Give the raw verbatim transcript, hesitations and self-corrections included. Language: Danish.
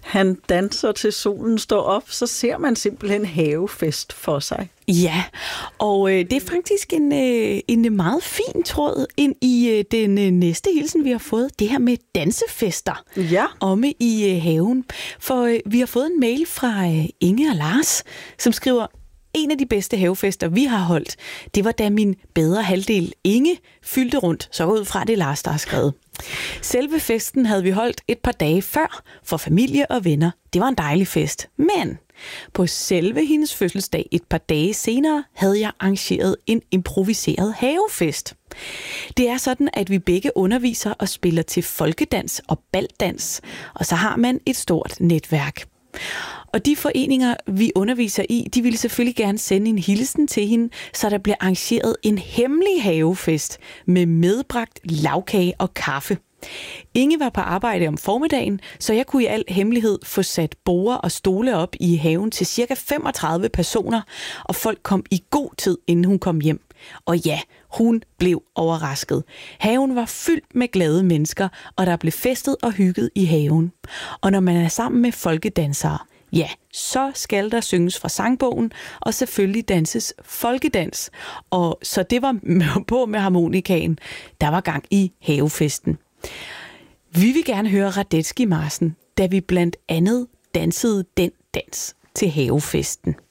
han danser til solen står op, så ser man simpelthen havefest for sig. Ja, og øh, det er faktisk en, øh, en meget fin tråd ind i øh, den øh, næste hilsen, vi har fået. Det her med dansefester ja. omme i øh, haven. For øh, vi har fået en mail fra øh, Inge og Lars, som skriver: en af de bedste havefester, vi har holdt, det var da min bedre halvdel Inge fyldte rundt. Så går ud fra det Lars, der har skrevet. Selve festen havde vi holdt et par dage før for familie og venner. Det var en dejlig fest. Men på selve hendes fødselsdag et par dage senere havde jeg arrangeret en improviseret havefest. Det er sådan, at vi begge underviser og spiller til folkedans og balddans, og så har man et stort netværk. Og de foreninger, vi underviser i, de ville selvfølgelig gerne sende en hilsen til hende, så der bliver arrangeret en hemmelig havefest med medbragt lagkage og kaffe. Inge var på arbejde om formiddagen, så jeg kunne i al hemmelighed få sat borde og stole op i haven til cirka femogtredive personer, og folk kom i god tid, inden hun kom hjem. Og ja, hun blev overrasket. Haven var fyldt med glade mennesker, og der blev festet og hygget i haven. Og når man er sammen med folkedansere, ja, så skal der synges fra sangbogen, og selvfølgelig danses folkedans. Og så det var på med harmonikaen. Der var gang i havefesten. Vi vil gerne høre Radetzky-marchen, da vi blandt andet dansede den dans til havefesten.